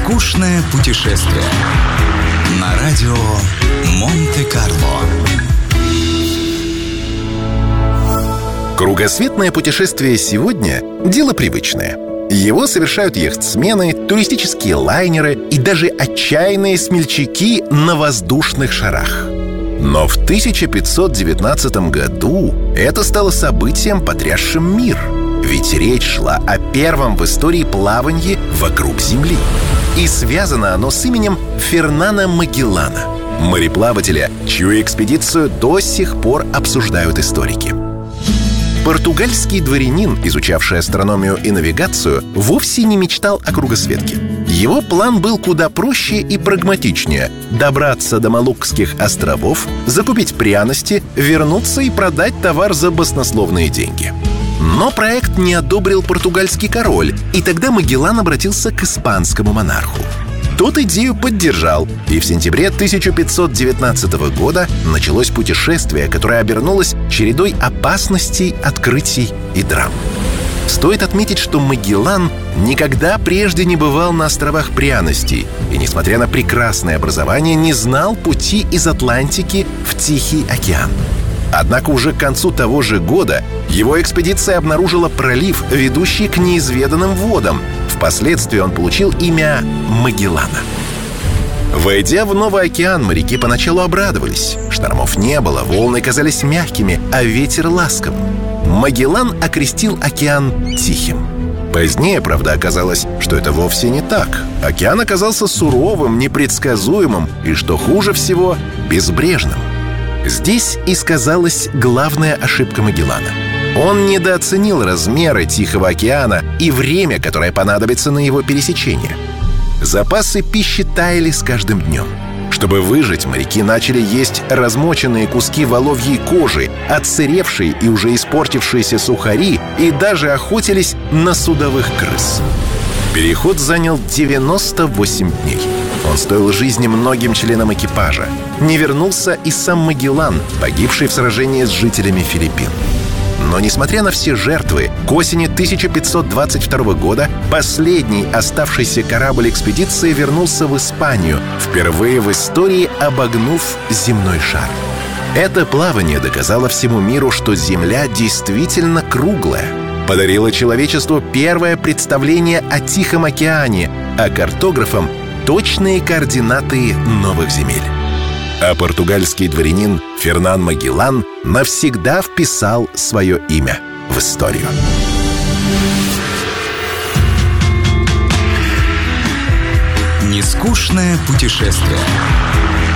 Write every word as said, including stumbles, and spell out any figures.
Нескучное путешествие на радио Монте-Карло. Кругосветное путешествие сегодня – дело привычное. Его совершают яхтсмены, туристические лайнеры и даже отчаянные смельчаки на воздушных шарах. Но в тысяча пятьсот девятнадцатом году это стало событием, потрясшим мир. Ведь речь шла о первом в истории плавании вокруг Земли. И связано оно с именем Фернана Магеллана, мореплавателя, чью экспедицию до сих пор обсуждают историки. Португальский дворянин, изучавший астрономию и навигацию, вовсе не мечтал о кругосветке. Его план был куда проще и прагматичнее – добраться до Малукских островов, закупить пряности, вернуться и продать товар за баснословные деньги. Но проект не одобрил португальский король, и тогда Магеллан обратился к испанскому монарху. Тот идею поддержал, и в сентябре тысяча пятьсот девятнадцатого года началось путешествие, которое обернулось чередой опасностей, открытий и драм. Стоит отметить, что Магеллан никогда прежде не бывал на островах пряностей и, несмотря на прекрасное образование, не знал пути из Атлантики в Тихий океан. Однако уже к концу того же года его экспедиция обнаружила пролив, ведущий к неизведанным водам. Впоследствии он получил имя Магеллана. Войдя в Новый океан, моряки поначалу обрадовались. Штормов не было, волны казались мягкими, а ветер ласковым. Магеллан окрестил океан Тихим. Позднее, правда, оказалось, что это вовсе не так. Океан оказался суровым, непредсказуемым и, что хуже всего, безбрежным. Здесь и сказалась главная ошибка Магеллана. Он недооценил размеры Тихого океана и время, которое понадобится на его пересечение. Запасы пищи таяли с каждым днем. Чтобы выжить, моряки начали есть размоченные куски воловьей кожи, отсыревшие и уже испортившиеся сухари, и даже охотились на судовых крыс. Переход занял девяносто восемь дней. Он стоил жизни многим членам экипажа. Не вернулся и сам Магеллан, погибший в сражении с жителями Филиппин. Но, несмотря на все жертвы, к осени тысяча пятьсот двадцать второго года последний оставшийся корабль экспедиции вернулся в Испанию, впервые в истории обогнув земной шар. Это плавание доказало всему миру, что Земля действительно круглая. Подарило человечеству первое представление о Тихом океане, а картографам — точные координаты новых земель. А португальский дворянин Фернан Магеллан навсегда вписал свое имя в историю. Нескучное путешествие.